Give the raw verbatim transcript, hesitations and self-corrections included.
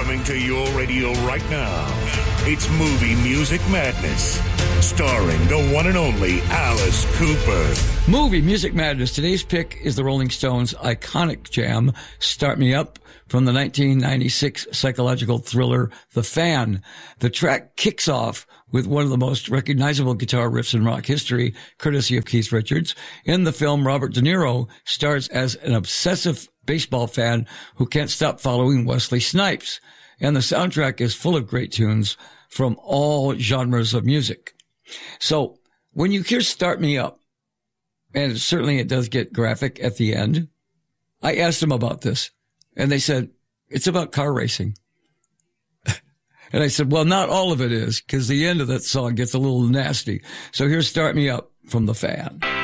Coming to your radio right now, it's Movie Music Madness, starring the one and only Alice Cooper. Movie Music Madness. Today's pick is the Rolling Stones' iconic jam, Start Me Up, from the nineteen ninety-six psychological thriller, The Fan. The track kicks off with one of the most recognizable guitar riffs in rock history, courtesy of Keith Richards. In the film, Robert De Niro stars as an obsessive baseball fan who can't stop following Wesley Snipes. And the soundtrack is full of great tunes from all genres of music. So when you hear Start Me Up, and certainly it does get graphic at the end, I asked them about this, and they said, it's about car racing. And I said, well, not all of it is, because the end of that song gets a little nasty. So here's Start Me Up from The Fan.